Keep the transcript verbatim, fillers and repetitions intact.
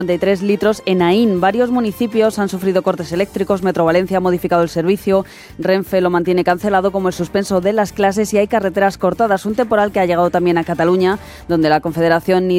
cincuenta y tres litros en Aín. Varios municipios han sufrido cortes eléctricos. Metro Valencia ha modificado el servicio. Renfe lo mantiene cancelado, como el suspenso de las clases, y hay carreteras cortadas. Un temporal que ha llegado también a Cataluña, donde la Confederación